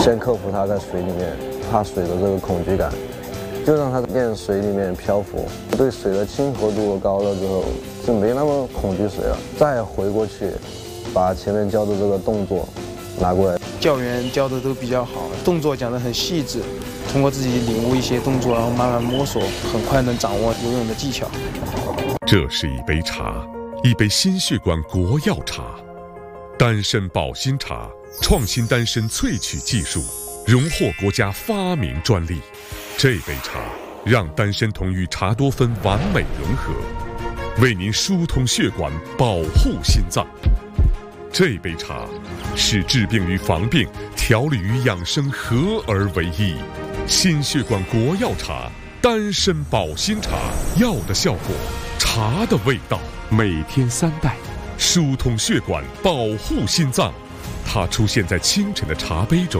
先克服他在水里面怕水的这个恐惧感，就让他在水里面漂浮，对水的亲和度高了之后，就没那么恐惧水了。再回过去，把前面教的这个动作拿过来。 教员教的都比较好，动作讲得很细致，通过自己领悟一些动作，然后慢慢摸索，很快能掌握游泳的技巧。 这是一杯茶，一杯心血管国药茶，丹参保心茶，创新丹参萃取技术，荣获国家发明专利。这杯茶让丹参酮与茶多酚完美融合，为您疏通血管，保护心脏。这杯茶使治病与防病、调理与养生合而为一。心血管国药茶，丹参保心茶，药的效果，茶的味道，每天3袋，疏通血管，保护心脏。它出现在清晨的茶杯中。